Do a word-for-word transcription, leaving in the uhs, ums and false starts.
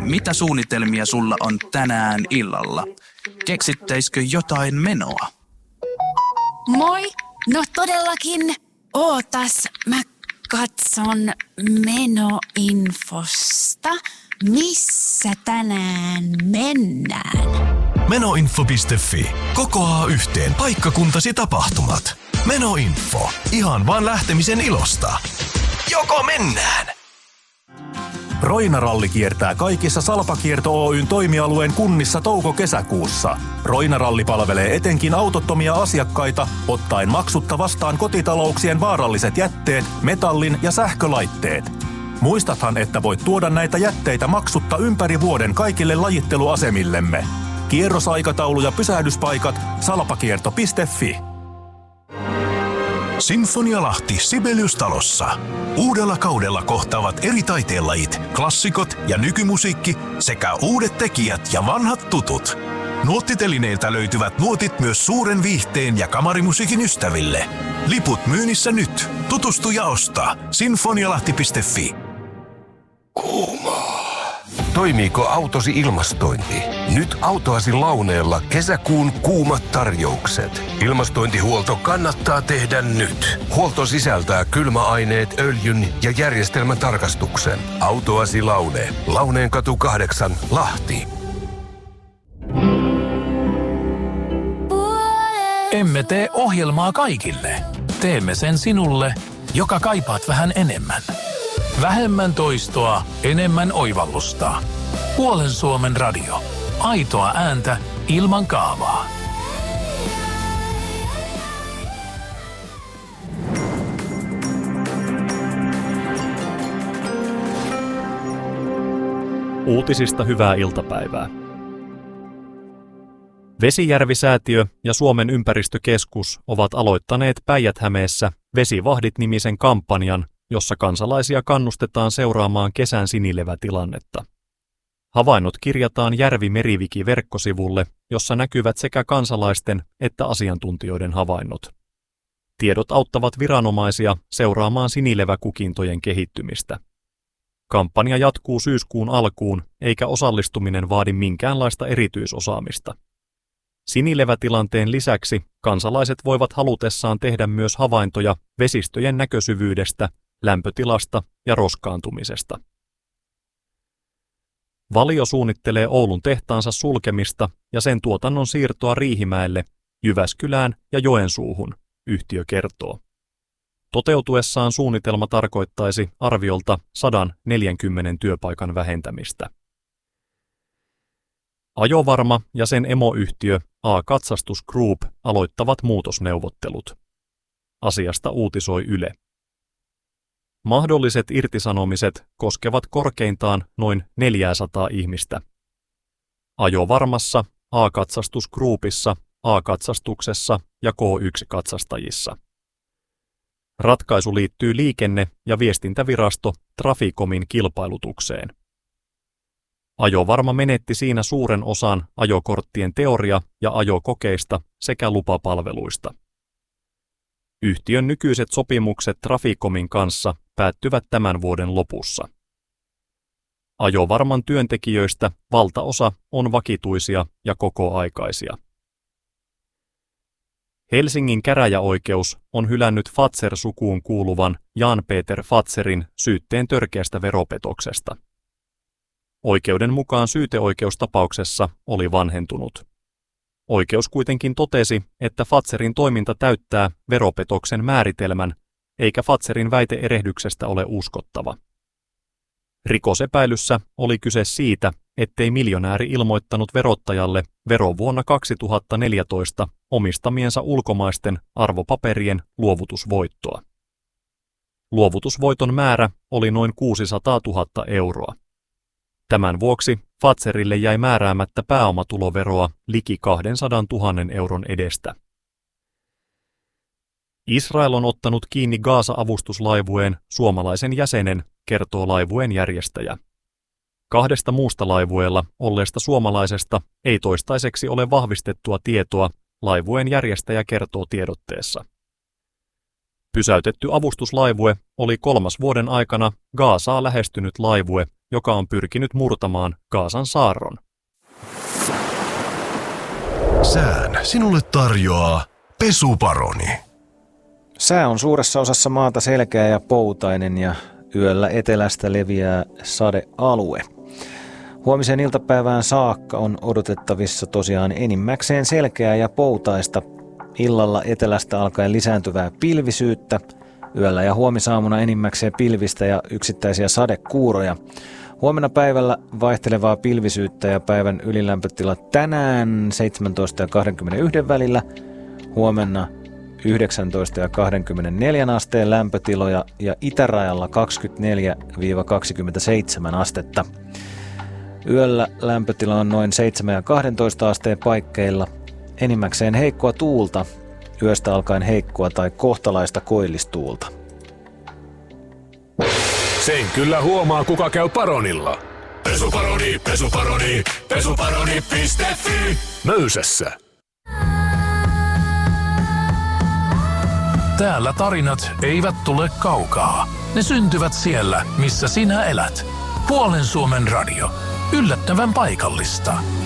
Mitä suunnitelmia sulla on tänään illalla? Keksittäisikö jotain menoa? Moi! No todellakin. Ootas, mä katson menoinfosta. Missä tänään mennään? Menoinfo piste fi. Kokoaa yhteen paikkakuntasi tapahtumat. Menoinfo. Ihan vaan lähtemisen ilosta. Joko mennään? Roina-ralli kiertää kaikissa Salpakierto Oyn toimialueen kunnissa touko-kesäkuussa. Roina-ralli palvelee etenkin autottomia asiakkaita, ottaen maksutta vastaan kotitalouksien vaaralliset jätteet, metallin ja sähkölaitteet. Muistathan, että voit tuoda näitä jätteitä maksutta ympäri vuoden kaikille lajitteluasemillemme. Kierrosaikataulu ja pysähdyspaikat salpakierto piste fi. Sinfonia Lahti Sibelius-talossa. Uudella kaudella kohtaavat eri taiteenlajit, klassikot ja nykymusiikki sekä uudet tekijät ja vanhat tutut. Nuottitelineiltä löytyvät nuotit myös suuren viihteen ja kamarimusiikin ystäville. Liput myynnissä nyt. Tutustu ja osta. sinfonialahti piste fi. Kuumaa. Toimiiko autosi ilmastointi? Nyt autoasi Launeella kesäkuun kuumat tarjoukset. Ilmastointihuolto kannattaa tehdä nyt. Huolto sisältää kylmäaineet, öljyn ja järjestelmän tarkastuksen. Autoasi Laune. Launeenkatu kahdeksan, Lahti. Emme tee ohjelmaa kaikille. Teemme sen sinulle, joka kaipaat vähän enemmän. Vähemmän toistoa, enemmän oivallusta. Puolen Suomen radio. Aitoa ääntä ilman kaavaa. Uutisista hyvää iltapäivää. Vesijärvi-säätiö ja Suomen ympäristökeskus ovat aloittaneet Päijät-Hämeessä Vesivahdit-nimisen kampanjan, jossa kansalaisia kannustetaan seuraamaan kesän sinilevätilannetta. Havainnot kirjataan Järvi-Meriviki-verkkosivulle, jossa näkyvät sekä kansalaisten että asiantuntijoiden havainnot. Tiedot auttavat viranomaisia seuraamaan sinileväkukintojen kehittymistä. Kampanja jatkuu syyskuun alkuun, eikä osallistuminen vaadi minkäänlaista erityisosaamista. Sinilevätilanteen lisäksi kansalaiset voivat halutessaan tehdä myös havaintoja vesistöjen näkösyvyydestä, lämpötilasta ja roskaantumisesta. Valio suunnittelee Oulun tehtaansa sulkemista ja sen tuotannon siirtoa Riihimäelle, Jyväskylään ja Joensuuhun, yhtiö kertoo. Toteutuessaan suunnitelma tarkoittaisi arviolta sata neljäkymmentä työpaikan vähentämistä. Ajovarma ja sen emoyhtiö A-Katsastus Group aloittavat muutosneuvottelut. Asiasta uutisoi Yle. Mahdolliset irtisanomiset koskevat korkeintaan noin neljäsataa ihmistä. Ajovarmassa, A-Katsastus Groupissa, A-Katsastuksessa ja K yksi-katsastajissa. Ratkaisu liittyy liikenne- ja viestintävirasto Traficomin kilpailutukseen. Ajovarma menetti siinä suuren osan ajokorttien teoria- ja ajokokeista sekä lupapalveluista. Yhtiön nykyiset sopimukset Traficomin kanssa päättyvät tämän vuoden lopussa. Ajovarman työntekijöistä valtaosa on vakituisia ja kokoaikaisia. Helsingin käräjäoikeus on hylännyt Fazer-sukuun kuuluvan Jan-Peter Fazerin syytteen törkeästä veropetoksesta. Oikeuden mukaan syyteoikeus tapauksessa oli vanhentunut. Oikeus kuitenkin totesi, että Fazerin toiminta täyttää veropetoksen määritelmän, eikä Fazerin väite erehdyksestä ole uskottava. Rikosepäilyssä oli kyse siitä, ettei miljonääri ilmoittanut verottajalle verovuonna kaksituhattaneljätoista omistamiensa ulkomaisten arvopaperien luovutusvoittoa. Luovutusvoiton määrä oli noin kuusisataatuhatta euroa. Tämän vuoksi Fazerille jäi määräämättä pääomatuloveroa liki kaksisataatuhatta euron edestä. Israel on ottanut kiinni Gaasa-avustuslaivueen suomalaisen jäsenen, kertoo laivueen järjestäjä. Kahdesta muusta laivueella olleesta suomalaisesta ei toistaiseksi ole vahvistettua tietoa, laivueen järjestäjä kertoo tiedotteessa. Pysäytetty avustuslaivue oli kolmas vuoden aikana Gazaa lähestynyt laivue, joka on pyrkinyt murtamaan Gazan saarron. Sään sinulle tarjoaa Pesuparoni. Sää on suuressa osassa maata selkeä ja poutainen ja yöllä etelästä leviää sadealue. Huomiseen iltapäivään saakka on odotettavissa tosiaan enimmäkseen selkeää ja poutaista. Illalla etelästä alkaen lisääntyvää pilvisyyttä. Yöllä ja huomisaamuna enimmäkseen pilvistä ja yksittäisiä sadekuuroja. Huomenna päivällä vaihtelevaa pilvisyyttä ja päivän ylilämpötila tänään seitsemäntoista ja kaksikymmentäyksi välillä. Huomenna yhdeksäntoista ja kaksikymmentäneljä asteen lämpötiloja ja itärajalla kaksikymmentäneljä kaksikymmentäseitsemän astetta. Yöllä lämpötila on noin seitsemän ja kaksitoista asteen paikkeilla. Enimmäkseen heikkoa tuulta, yöstä alkaen heikkoa tai kohtalaista koillistuulta. Sen kyllä huomaa, kuka käy Paronilla. Pesuparoni, pesuparoni, pesuparoni piste fi. Möysässä. Täällä tarinat eivät tule kaukaa. Ne syntyvät siellä, missä sinä elät. Puolen Suomen radio. Yllättävän paikallista.